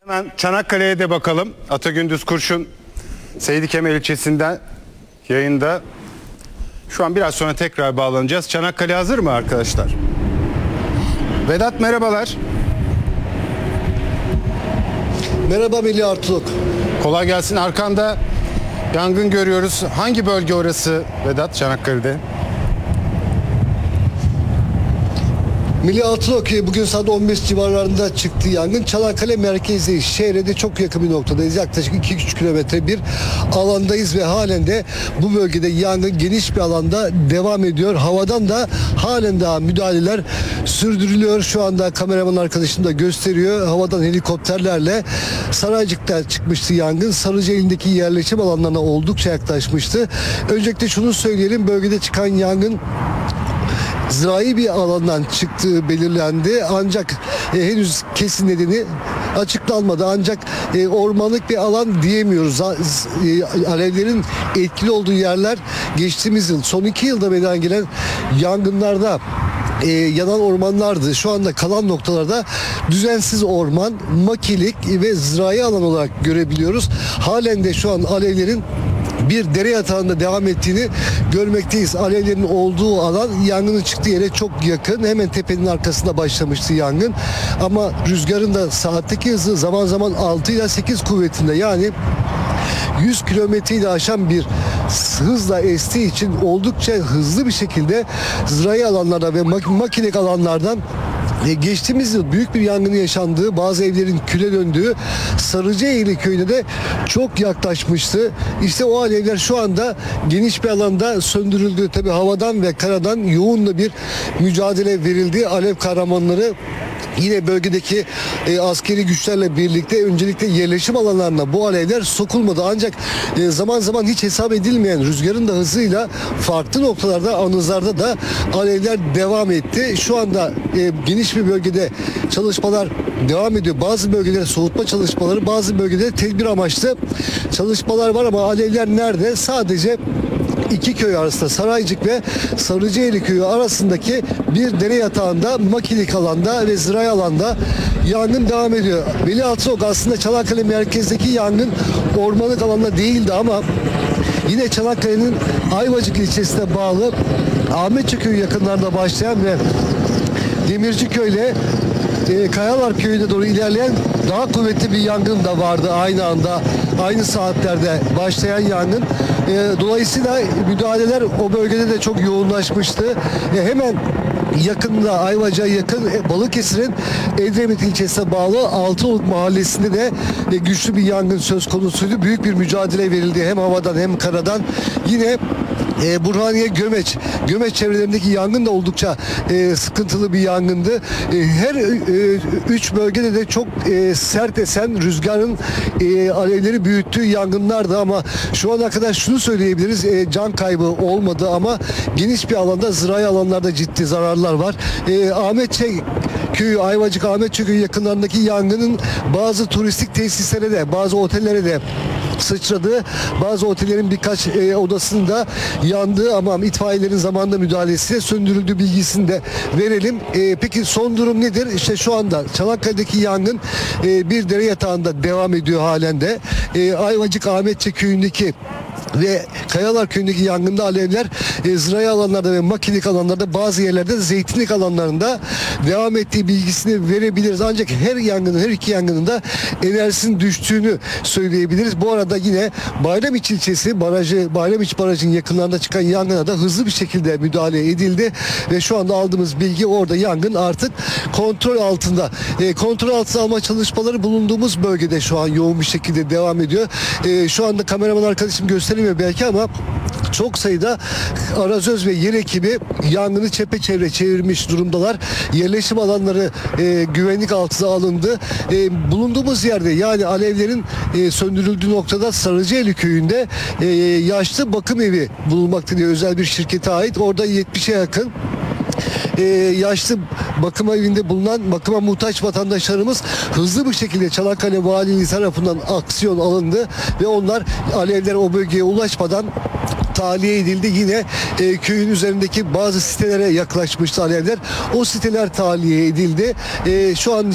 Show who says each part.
Speaker 1: Hemen Çanakkale'ye de bakalım. Atagündüz Kurşun Seydi Kemal ilçesinden yayında. Şu an biraz sonra tekrar bağlanacağız. Çanakkale hazır mı arkadaşlar? Vedat merhabalar.
Speaker 2: Merhaba Melih Artulok.
Speaker 1: Kolay gelsin. Arkanda yangın görüyoruz. Hangi bölge orası Vedat, Çanakkale'de?
Speaker 2: Melih Artulok, bugün saat 15 civarlarında çıktı yangın. Çanakkale merkezdeyiz. Şehre de çok yakın bir noktadayız. Yaklaşık 2-3 kilometre bir alandayız ve halen de bu bölgede yangın geniş bir alanda devam ediyor. Havadan da halen daha müdahaleler sürdürülüyor. Şu anda kameraman arkadaşım da gösteriyor. Havadan helikopterlerle Saraycık'ta çıkmıştı yangın. Sarıcık'taki yerleşim alanlarına oldukça yaklaşmıştı. Öncelikle şunu söyleyelim. Bölgede çıkan yangın zirai bir alandan çıktığı belirlendi. Ancak henüz kesin nedeni açıklanmadı. Ancak ormanlık bir alan diyemiyoruz. Alevlerin etkili olduğu yerler geçtiğimiz yıl, son 2 yılda meydana gelen yangınlarda yanan ormanlardı. Şu anda kalan noktalarda düzensiz orman, makilik ve zirai alan olarak görebiliyoruz. Halen de şu an alevlerin bir dere yatağında devam ettiğini görmekteyiz. Alevlerin olduğu alan yangının çıktığı yere çok yakın. Hemen tepenin arkasında başlamıştı yangın. Ama rüzgarın da saatteki hızı zaman zaman 6 ile 8 kuvvetinde, yani 100 kilometreyi aşan bir hızla estiği için oldukça hızlı bir şekilde zirai alanlarda ve makinek alanlardan geçtiğimiz yıl büyük bir yangının yaşandığı, bazı evlerin küle döndüğü Sarıcıeli köyüne de çok yaklaşmıştı. İşte o alevler şu anda geniş bir alanda söndürüldü. Tabii havadan ve karadan yoğunla bir mücadele verildi. Alev kahramanları yine bölgedeki askeri güçlerle birlikte öncelikle yerleşim alanlarına bu alevler sokulmadı. Ancak zaman zaman hiç hesap edilmeyen rüzgarın da hızıyla farklı noktalarda, anızlarda da alevler devam etti. Şu anda geniş bir bölgede çalışmalar devam ediyor. Bazı bölgelerde soğutma çalışmaları, bazı bölgelerde tedbir amaçlı çalışmalar var ama alevler nerede? Sadece iki köy arasında, Saraycık ve Sarıcıeli köyü arasındaki bir dere yatağında, makilik alanda ve zirai alanda yangın devam ediyor. Melih Artulok, aslında Çanakkale merkezdeki yangın ormanlık alanda değildi ama yine Çanakkale'nin Ayvacık ilçesine bağlı Ahmetçik köyü yakınlarında başlayan ve Demirciköy ile Kayalar köyüne doğru ilerleyen daha kuvvetli bir yangın da vardı aynı anda, aynı saatlerde başlayan yangın. Dolayısıyla müdahaleler o bölgede de çok yoğunlaşmıştı. Hemen yakında, Ayvacık'a yakın Balıkesir'in Edremit ilçesine bağlı Altınoluk mahallesinde de güçlü bir yangın söz konusuydu. Büyük bir mücadele verildi hem havadan hem karadan. Yine Burhaniye Gömeç çevrelerindeki yangın da oldukça sıkıntılı bir yangındı. Her üç bölgede de çok sert esen rüzgarın alevleri büyüttüğü yangınlardı ama şu ana kadar şunu söyleyebiliriz: can kaybı olmadı ama geniş bir alanda, zirai alanlarda ciddi zararlar var. Ahmetçik köyü, Ayvacık Ahmetçik köyü yakınlarındaki yangının bazı turistik tesislere de, bazı otellere de sıçradı. Bazı otellerin birkaç odasında yandı ama itfaiyelerin zamanında müdahalesiyle söndürüldü bilgisini de verelim. Peki son durum nedir? İşte şu anda Çanakkale'deki yangın bir dere yatağında devam ediyor halen de. Ayvacık Ahmetçik köyündeki ve Kayalar köyündeki yangında alevler zirai alanlarda ve makinik alanlarda, bazı yerlerde de zeytinlik alanlarında devam ettiği bilgisini verebiliriz. Ancak her iki yangının da enerjisinin düştüğünü söyleyebiliriz. Bu arada yine Bayramiç ilçesi Bayramiç Barajı'nın yakınlarında çıkan yangına da hızlı bir şekilde müdahale edildi ve şu anda aldığımız bilgi, orada yangın artık kontrol altında. Kontrol altına alma çalışmaları bulunduğumuz bölgede şu an yoğun bir şekilde devam ediyor. Şu anda kameraman arkadaşım gösteremiyor belki ama çok sayıda arazöz ve yer ekibi yangını çepeçevre çevirmiş durumdalar. Yerleşim alanları güvenlik altına alındı. Bulunduğumuz yerde, yani alevlerin söndürüldüğü noktada Sarıcıeli köyünde yaşlı bakım evi bulunmakta diye özel bir şirkete ait. Orada 70'e yakın yaşlı bakım evinde bulunan, bakıma muhtaç vatandaşlarımız hızlı bir şekilde Çanakkale Valiliği tarafından aksiyon alındı ve onlar, alevler o bölgeye ulaşmadan tahliye edildi. Yine köyün üzerindeki bazı sitelere yaklaşmıştı alevler. O siteler tahliye edildi. Şu an